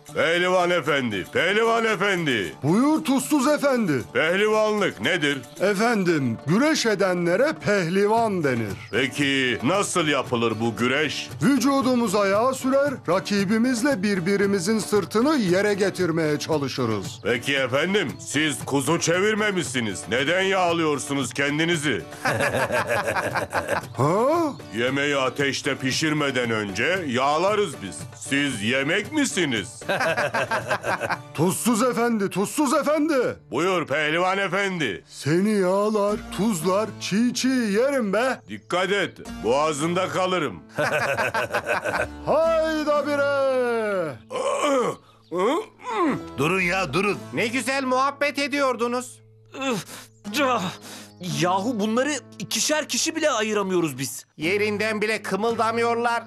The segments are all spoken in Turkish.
Pehlivan efendi, pehlivan efendi. Buyur Tuzsuz efendi. Pehlivanlık nedir? Efendim, güreş edenlere pehlivan denir. Peki nasıl yapılır bu güreş? Vücudumuza yağ sürer, rakibimizle birbirimizin sırtını yere getirmeye çalışırız. Peki efendim, siz kuzu çevirmemişsiniz. Neden yağlıyorsunuz kendinizi? Ha? Yemeği ateşte pişirmeden önce yağlarız biz. Siz yemek misiniz? Tuzsuz efendi, Tuzsuz efendi. Buyur pehlivan efendi. Seni yağlar, tuzlar, çiğ çiğ yerim be. Dikkat et, boğazında kalırım. Hayda bire. Durun ya durun. Ne güzel muhabbet ediyordunuz. Yahu bunları ikişer kişi bile ayıramıyoruz biz. Yerinden bile kımıldamıyorlar.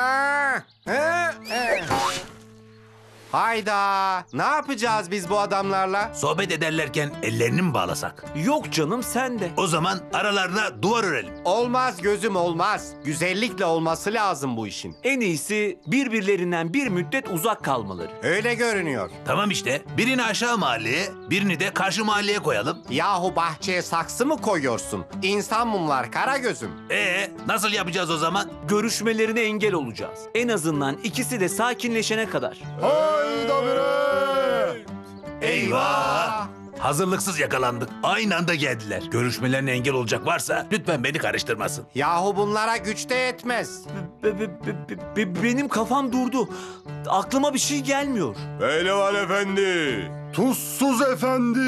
Hayda! Ne yapacağız biz bu adamlarla? Sohbet ederlerken ellerini mi bağlasak? Yok canım sen de. O zaman aralarına duvar örelim. Olmaz gözüm olmaz. Güzellikle olması lazım bu işin. En iyisi birbirlerinden bir müddet uzak kalmaları. Öyle görünüyor. Tamam işte. Birini aşağı mahalleye, birini de karşı mahalleye koyalım. Yahu bahçeye saksı mı koyuyorsun? İnsan mumlar kara gözüm. Nasıl yapacağız o zaman? Görüşmelerine engel olacağız. En azından ikisi de sakinleşene kadar. Hayda bire. Eyvah! Hazırlıksız yakalandık. Aynı anda geldiler. Görüşmelerine engel olacak varsa lütfen beni karıştırmasın. Yahu bunlara güç de yetmez. Benim kafam durdu. Aklıma bir şey gelmiyor. Pehlivan efendi. Tuzsuz efendi.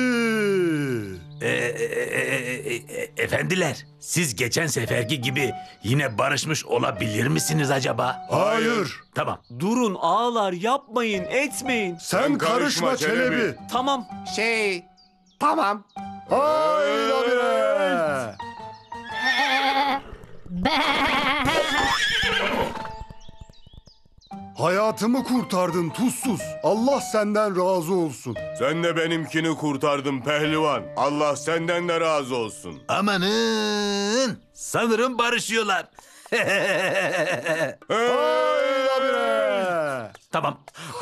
Efendiler, siz geçen seferki gibi yine barışmış olabilir misiniz acaba? Hayır. Tamam. Durun ağalar yapmayın etmeyin. Sen karışma Çelebi. Tamam. Tamam. Hayda bire. Hayatımı kurtardın Tuzsuz. Allah senden razı olsun. Sen de benimkini kurtardın pehlivan. Allah senden de razı olsun. Amanın! Sanırım barışıyorlar. Hayda bire. Tamam.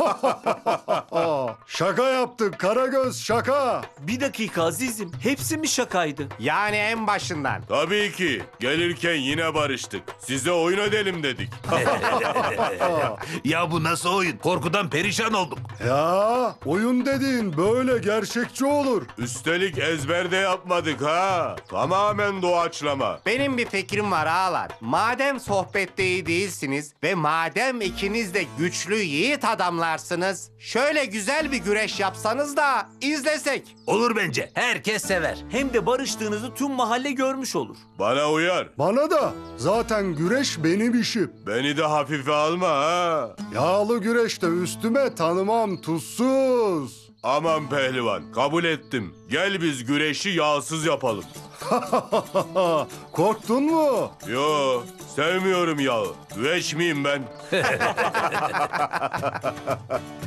Şaka yaptık Karagöz, şaka. Bir dakika azizim. Hepsi mi şakaydı? Yani en başından. Tabii ki. Gelirken yine barıştık. Size oyun edelim dedik. Ya bu nasıl oyun? Korkudan perişan olduk. Ya oyun dediğin böyle gerçekçi olur. Üstelik ezberde yapmadık ha. Tamamen doğaçlama. Benim bir fikrim var ağalar. Madem sohbette iyi değilsiniz ve madem ikiniz de güçlü yiğit adamlarsınız, şöyle güzel bir güreş yapsanız da izlesek. Olur bence. Herkes sever. Hem de barıştığınızı tüm mahalle görmüş olur. Bana uyar. Bana da zaten güreş benim işim. Beni de hafife alma ha. Yağlı güreşte üstüme tanımam Tuzsuz. Aman pehlivan, kabul ettim. Gel biz güreşi yağsız yapalım. Korktun mu? Yo, sevmiyorum yağı. Güreş miyim ben?